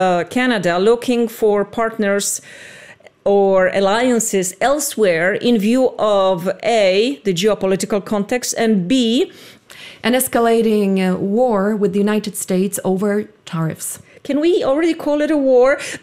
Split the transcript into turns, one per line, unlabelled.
Canada looking for partners or alliances elsewhere in view of A, the geopolitical context, and B,
an escalating war with the United States over tariffs.
Can we already call it a war?